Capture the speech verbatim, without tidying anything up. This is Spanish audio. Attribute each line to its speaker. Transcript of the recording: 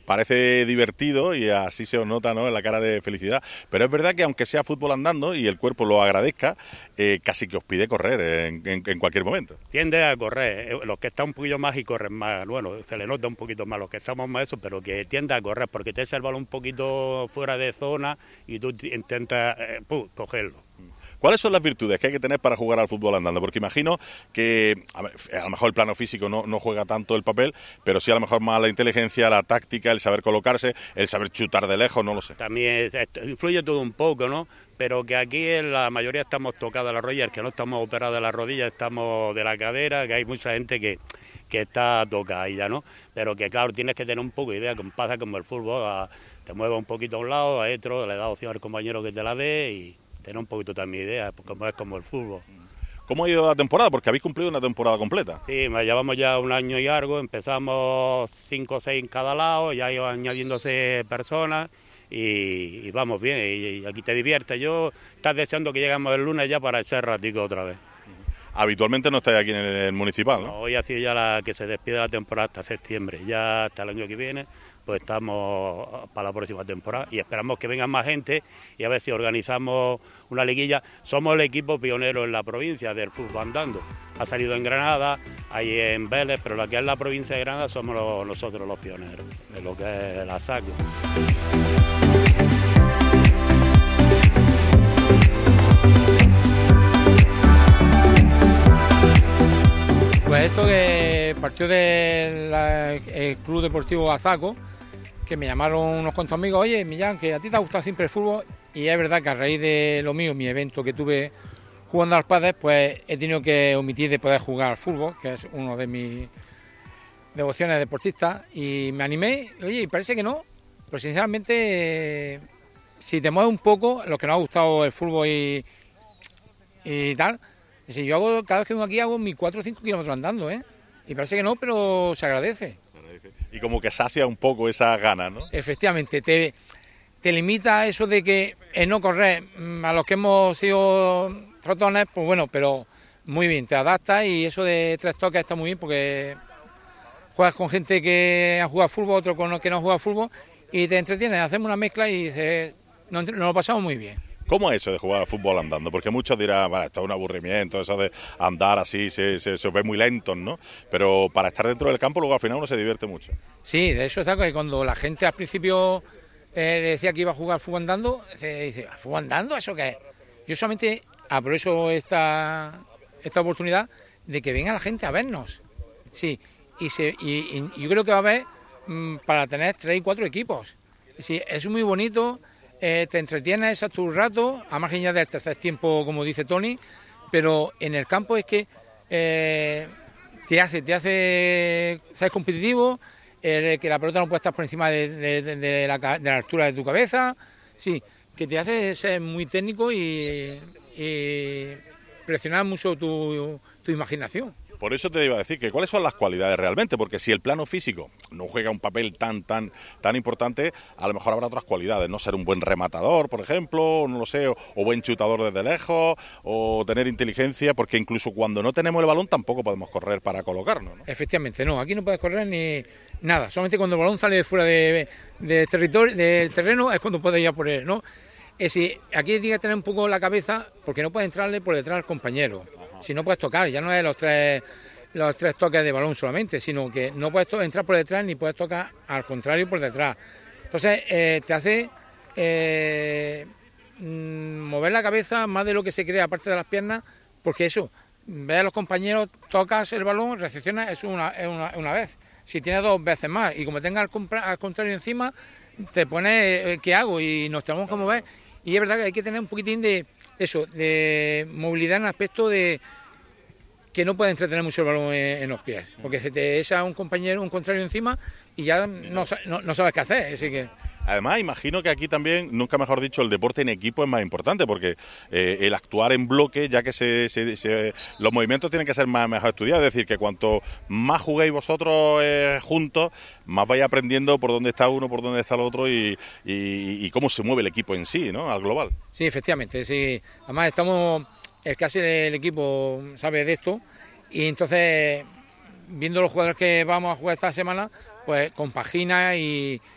Speaker 1: parece divertido y así se os nota, ¿no?, en la cara de felicidad. Pero es verdad que aunque sea fútbol andando y el cuerpo lo agradezca, eh, casi que os pide correr en, en, en cualquier momento.
Speaker 2: Tiende a correr, los que están un poquillo más y corren más, bueno, se le nota un poquito más los que estamos más eso, pero que tiende a correr porque te echa el balón un poquito fuera de zona y tú intentas eh, pum, cogerlo.
Speaker 1: ¿Cuáles son las virtudes que hay que tener para jugar al fútbol andando? Porque imagino que a, ver, a lo mejor el plano físico no, no juega tanto el papel, pero sí a lo mejor más la inteligencia, la táctica, el saber colocarse, el saber chutar de lejos, no lo sé.
Speaker 2: También influye todo un poco, ¿no? Pero que aquí en la mayoría estamos tocados de las rodillas, que no estamos operados de las rodillas, estamos de la cadera, que hay mucha gente que, que está tocada ya, ¿no? Pero que claro, tienes que tener un poco de idea, como pasa como el fútbol, a, te mueves un poquito a un lado, a otro, le das opción al compañero que te la dé y tener un poquito también idea, como es como el fútbol.
Speaker 1: ¿Cómo ha ido la temporada? Porque habéis cumplido una temporada completa.
Speaker 2: Sí, llevamos ya un año y algo, empezamos cinco o seis en cada lado, ya iban añadiéndose personas y, y vamos bien, y, y aquí te diviertes. Yo estás deseando que lleguemos el lunes ya para echar ratico otra vez.
Speaker 1: Habitualmente no estáis aquí en el municipal, ¿no?
Speaker 2: No, hoy ha sido ya la que se despide la temporada hasta septiembre, ya hasta el año que viene pues estamos para la próxima temporada y esperamos que vengan más gente y a ver si organizamos una liguilla. Somos el equipo pionero en la provincia del fútbol andando. Ha salido en Granada, hay en Vélez, pero la que es la provincia de Granada somos los, nosotros los pioneros, de lo que es la S A C.
Speaker 3: Pues esto que partió del Club Deportivo Azaco, que me llamaron unos cuantos amigos, oye, Millán, que a ti te ha gustado siempre el fútbol, y es verdad que a raíz de lo mío, mi evento que tuve jugando a los padres, pues he tenido que omitir de poder jugar al fútbol, que es uno de mis devociones deportistas, y me animé, oye, y parece que no, pero sinceramente, eh, si te mueves un poco, los que nos ha gustado el fútbol y, y tal, si yo hago, cada vez que vengo aquí hago mis cuatro o cinco kilómetros andando, ¿eh? Y parece que no, pero se agradece.
Speaker 1: Y como que sacia un poco esas ganas, ¿no?
Speaker 3: Efectivamente, te, te limita eso de que el no correr, a los que hemos sido trotones, pues bueno, pero muy bien, te adaptas y eso de tres toques está muy bien porque juegas con gente que ha jugado fútbol, otro con los que no juega fútbol y te entretienes, hacemos una mezcla y dices, nos, nos lo pasamos muy bien.
Speaker 1: ¿Cómo es eso de jugar al fútbol andando? Porque muchos dirán, vale, esto es un aburrimiento, eso de andar así, se, se, se os ve muy lentos, ¿no? Pero para estar dentro del campo, luego al final uno se divierte mucho.
Speaker 3: Sí, de eso está que cuando la gente al principio eh, decía que iba a jugar al fútbol andando, se dice, ¿fútbol andando? ¿Eso qué es? Yo solamente aprovecho esta, esta oportunidad de que venga la gente a vernos. Sí, y, se, y, y yo creo que va a haber mmm, para tener tres y cuatro equipos. Sí, es muy bonito. Eh, te entretienes a tu rato, a margen ya del tercer tiempo, como dice Tony, pero en el campo es que eh, te hace, te hace ser competitivo, eh, que la pelota no puede estar por encima de, de, de, de, la, de la altura de tu cabeza, sí, que te hace ser muy técnico y, y presionar mucho tu, tu imaginación.
Speaker 1: Por eso te iba a decir que cuáles son las cualidades realmente, porque si el plano físico no juega un papel tan tan tan importante, a lo mejor habrá otras cualidades, no ser un buen rematador, por ejemplo, no lo sé, o, o buen chutador desde lejos, o tener inteligencia, porque incluso cuando no tenemos el balón tampoco podemos correr para colocarnos, ¿no?
Speaker 3: Efectivamente, no, aquí no puedes correr ni nada, solamente cuando el balón sale de fuera de, de territorio, del terreno es cuando puedes ir a por él, ¿no? Es decir, aquí tienes que tener un poco la cabeza, porque no puedes entrarle por detrás al compañero. Si no puedes tocar, ya no es los tres los tres toques de balón solamente, sino que no puedes entrar por detrás ni puedes tocar al contrario por detrás. Entonces eh, te hace eh, mover la cabeza más de lo que se cree aparte de las piernas, porque eso, ves a los compañeros, tocas el balón, recepcionas, es una, es una, una vez. Si tienes dos veces más y como tengas al, al contrario encima, te pones eh, ¿qué hago? Y nos tenemos que mover. Y es verdad que hay que tener un poquitín de eso, de movilidad en el aspecto de que no puedes entretener mucho el balón en, en los pies, porque se te echa un compañero, un contrario encima y ya no, no, no sabes qué hacer, así que...
Speaker 1: Además, imagino que aquí también, nunca mejor dicho, el deporte en equipo es más importante, porque eh, el actuar en bloque, ya que se, se, se, los movimientos tienen que ser más mejor estudiados, es decir, que cuanto más juguéis vosotros eh, juntos, más vais aprendiendo por dónde está uno, por dónde está el otro y, y, y cómo se mueve el equipo en sí, ¿no?, al global.
Speaker 3: Sí, efectivamente, sí. Además estamos, el casi el equipo sabe de esto y entonces, viendo los jugadores que vamos a jugar esta semana, pues compagina y,